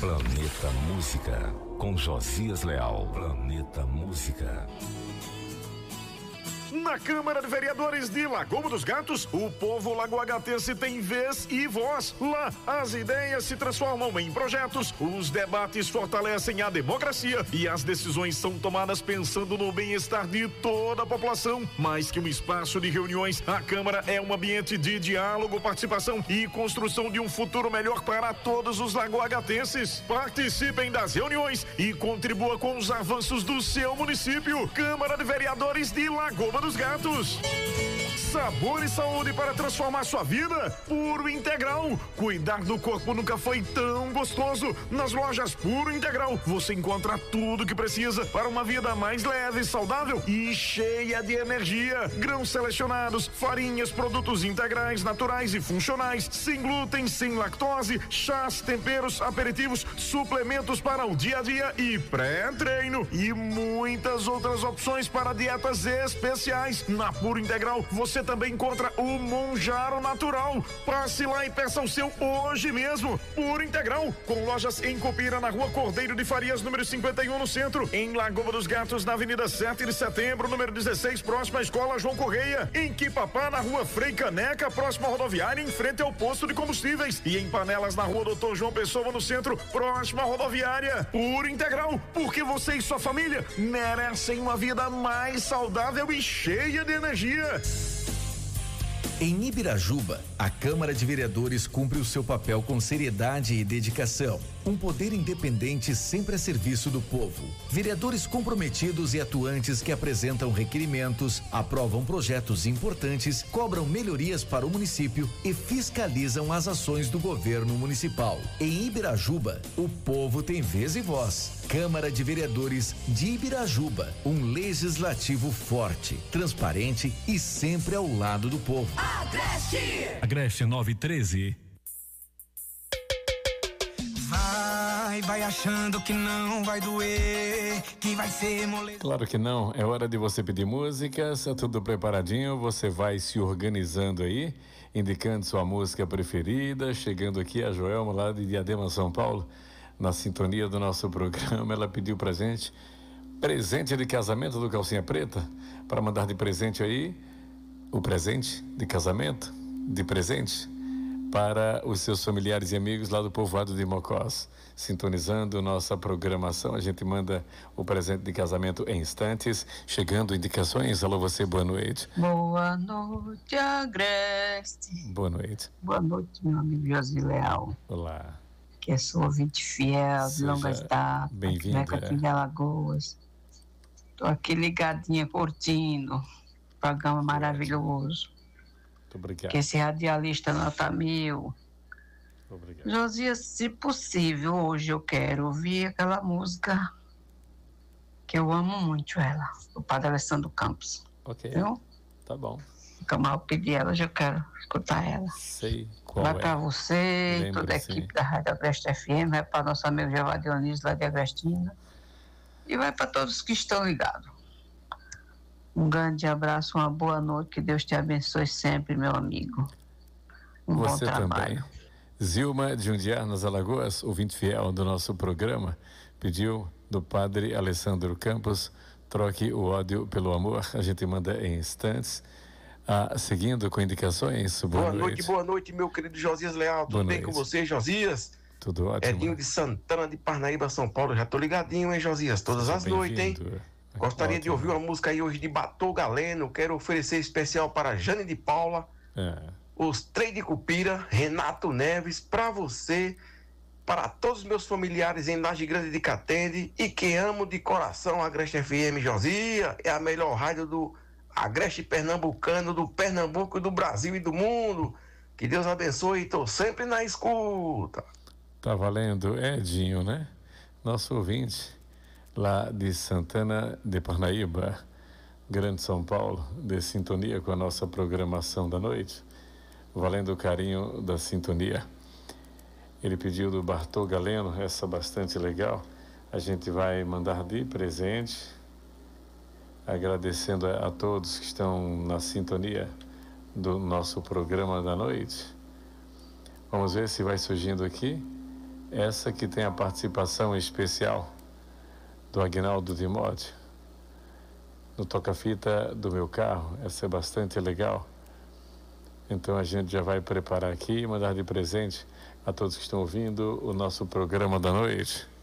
Planeta Música, com Josias Leal. Planeta Música. Na Câmara de Vereadores de Lagoa dos Gatos, o povo lagoaгаtense tem vez e voz. Lá, as ideias se transformam em projetos, os debates fortalecem a democracia e as decisões são tomadas pensando no bem-estar de toda a população. Mais que um espaço de reuniões, a Câmara é um ambiente de diálogo, participação e construção de um futuro melhor para todos os lagoagatenses. Participem das reuniões e contribua com os avanços do seu município. Câmara de Vereadores de Lagoa dos Gatos. Sabor e saúde para transformar sua vida. Puro Integral. Cuidar do corpo nunca foi tão gostoso. Nas lojas Puro Integral você encontra tudo que precisa para uma vida mais leve, saudável e cheia de energia. Grãos selecionados, farinhas, produtos integrais, naturais e funcionais, sem glúten, sem lactose, chás, temperos, aperitivos, suplementos para o dia a dia e pré-treino e muitas outras opções para dietas especiais. Na Puro Integral você também encontra o Monjaro Natural. Passe lá e peça o seu hoje mesmo. Puro Integral, com lojas em Copira, na Rua Cordeiro de Farias, número 51, no centro. Em Lagoa dos Gatos, na Avenida 7 de Setembro, número 16, próxima à Escola João Correia. Em Quipapá, na Rua Frei Caneca, próxima à rodoviária, em frente ao posto de combustíveis. E em Panelas, na Rua Doutor João Pessoa, no centro, próxima à rodoviária. Puro Integral, porque você e sua família merecem uma vida mais saudável e cheia de energia. Em Ibirajuba, a Câmara de Vereadores cumpre o seu papel com seriedade e dedicação. Um poder independente sempre a serviço do povo. Vereadores comprometidos e atuantes que apresentam requerimentos, aprovam projetos importantes, cobram melhorias para o município e fiscalizam as ações do governo municipal. Em Ibirajuba, o povo tem vez e voz. Câmara de Vereadores de Ibirajuba, um legislativo forte, transparente e sempre ao lado do povo. Agreste 913. Vai achando que não vai doer, que vai ser moleza. Claro que não, é hora de você pedir músicas, é tudo preparadinho, você vai se organizando aí, indicando sua música preferida, chegando aqui a Joelma lá de Diadema, São Paulo, na sintonia do nosso programa. Ela pediu pra gente presente de casamento do Calcinha Preta, para mandar de presente aí, o presente de casamento, de presente, para os seus familiares e amigos lá do povoado de Mocós. Sintonizando nossa programação, a gente manda o presente de casamento em instantes. Chegando indicações. Alô, você, boa noite. Boa noite, Agreste. Boa noite. Boa noite, meu amigo José Leal. Olá. Que é sua ouvinte fiel, de longas datas. Bem-vinda. Aqui de Alagoas. Tô aqui ligadinha, curtindo. Programa maravilhoso. Muito obrigado. Que esse radialista nota 1000. Obrigado. Josias, se possível, hoje eu quero ouvir aquela música que eu amo muito, ela, do Padre Alessandro Campos. Ok. Viu? Tá bom. Como eu pedi ela, hoje eu quero escutar ela. Sei qual vai é. Pra você, Lembra, toda a sim. equipe da Rádio Agreste FM, vai para nosso amigo Jeová Dionísio lá de Agrestina e vai para todos que estão ligados. Um grande abraço, uma boa noite, que Deus te abençoe sempre, meu amigo. Você bom trabalho. também. Zilma de Jundiá, nas Alagoas, ouvinte fiel do nosso programa, pediu do Padre Alessandro Campos, troque o ódio pelo amor. A gente manda em instantes. Seguindo com indicações. Boa noite, meu querido Josias Leal. Tudo bem com você, Josias? Tudo ótimo. Edinho de Santana de Parnaíba, São Paulo. Já tô ligadinho, hein, Josias? Todas as noites, hein? Gostaria de ouvir uma música aí hoje de Batô Galeno. Quero oferecer especial para Jane de Paula, os Três de Cupira, Renato Neves, para você, para todos os meus familiares em Laje Grande de Catende e que amo de coração a Agreste FM. Josias é a melhor rádio do Agreste pernambucano, do Pernambuco, do Brasil e do mundo. Que Deus abençoe, tô sempre na escuta. Tá valendo, Edinho, né? Nosso ouvinte lá de Santana de Parnaíba, Grande São Paulo, de sintonia com a nossa programação da noite, valendo o carinho da sintonia. Ele pediu do Bartô Galeno, essa bastante legal. A gente vai mandar de presente, agradecendo a todos que estão na sintonia do nosso programa da noite. Vamos ver se vai surgindo aqui. Essa que tem a participação especial do Aguinaldo Timóteo no toca-fita do meu carro. Essa é bastante legal. Então a gente já vai preparar aqui e mandar de presente a todos que estão ouvindo o nosso programa da noite.